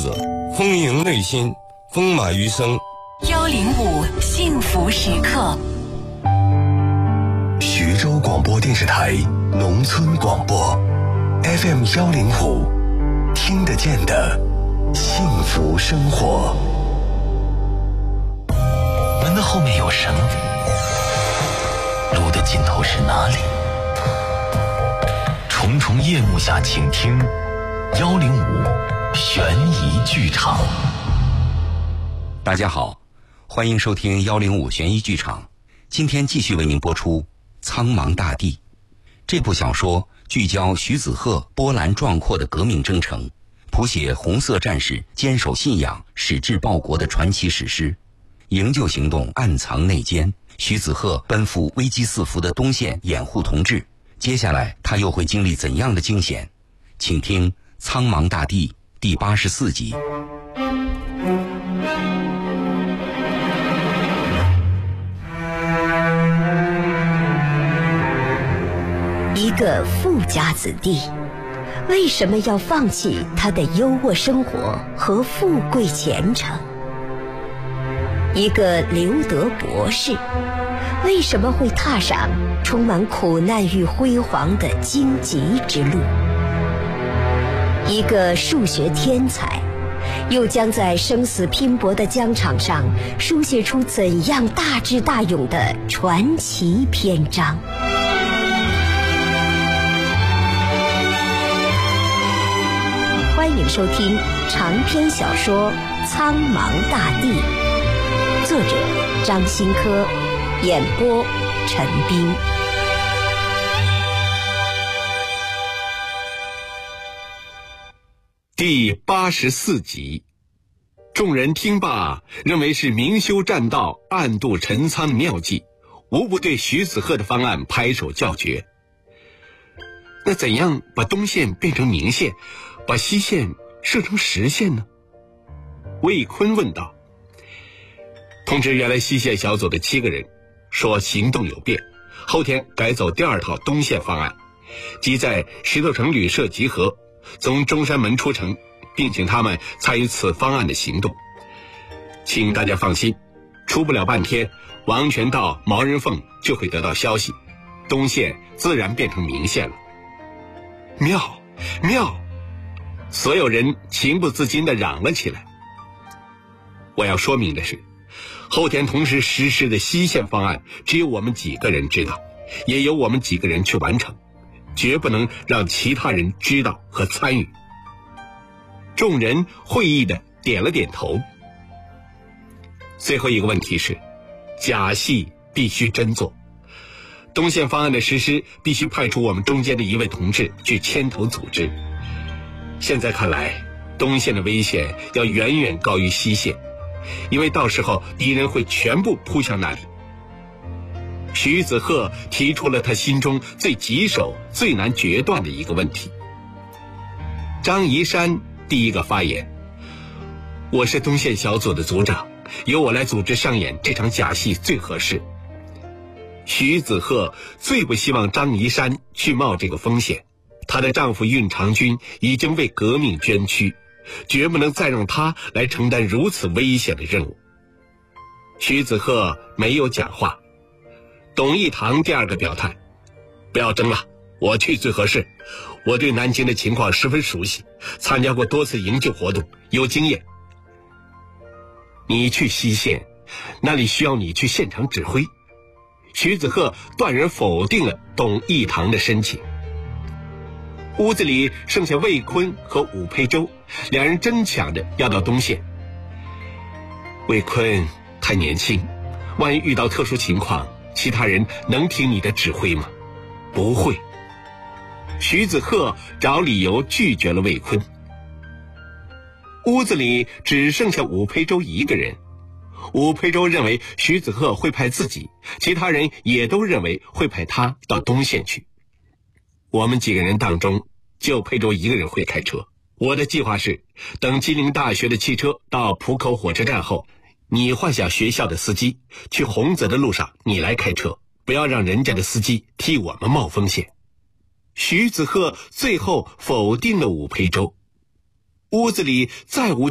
者，丰盈内心，丰满余生。 105幸福时刻。 徐州广播电视台农村广播 FM 105，听得见的幸福生活。 门的后面有什么？路的尽头是哪里？重重夜幕下，请听105悬疑剧场。 大家好，欢迎收听105悬疑剧场。今天继续为您播出《苍茫大地》这部小说，聚焦徐子鹤波澜壮阔的革命征程，谱写红色战士坚守信仰、矢志报国的传奇史诗。营救行动暗藏内奸，徐子鹤奔赴危机四伏的东线掩护同志，接下来他又会经历怎样的惊险？请听《苍茫大地》第84集。 一个富家子弟，为什么要放弃他的优渥生活和富贵前程？一个留德博士，为什么会踏上充满苦难与辉煌的荆棘之路？一个数学天才，又将在生死拼搏的疆场上书写出怎样大智大勇的传奇篇章？欢迎收听长篇小说《苍茫大地》，作者张新科，演播陈斌。 第84集。众人听罢，认为是明修栈道、暗度陈仓的妙计，无不对徐子鹤的方案拍手叫绝。那怎样把东线变成明线，把西线设成实线呢？魏坤问道。通知原来西线小组的7个人，说行动有变，后天改走第2套东线方案，即在石头城旅社集合，从中山门出城，并请他们参与此方案的行动。请大家放心，出不了半天，王全道、毛人凤就会得到消息，东线自然变成明线了。妙妙！所有人情不自禁地嚷了起来。我要说明的是，后天同时实施的西线方案只有我们几个人知道，也由我们几个人去完成，绝不能让其他人知道和参与。众人会意地点了点头。最后一个问题是，假戏必须真做，东线方案的实施必须派出我们中间的一位同志去牵头组织。现在看来，东线的危险要远远高于西线，因为到时候敌人会全部扑向那里。徐子鹤提出了他心中最棘手、最难决断的一个问题。张宜山第一个发言：我是东线小组的组长，由我来组织上演这场假戏最合适。徐子鹤最不希望张宜山去冒这个风险，她的丈夫运长军已经为革命捐躯，绝不能再让他来承担如此危险的任务。徐子鹤没有讲话。董义堂第2个表态：不要争了，我去最合适，我对南京的情况十分熟悉，参加过多次营救活动，有经验。你去西线，那里需要你去现场指挥。徐子鹤断然否定了董义堂的申请。屋子里剩下魏坤和武培洲，两人争抢着要到东线。魏坤太年轻，万一遇到特殊情况，其他人能听你的指挥吗？不会。徐子鹤找理由拒绝了魏坤。屋子里只剩下武培洲一个人。武培洲认为徐子鹤会派自己，其他人也都认为会派他到东线去。我们几个人当中，就培洲一个人会开车。我的计划是，等金陵大学的汽车到浦口火车站后，你换下学校的司机，去洪泽的路上你来开车，不要让人家的司机替我们冒风险。徐子鹤最后否定了武培洲。屋子里再无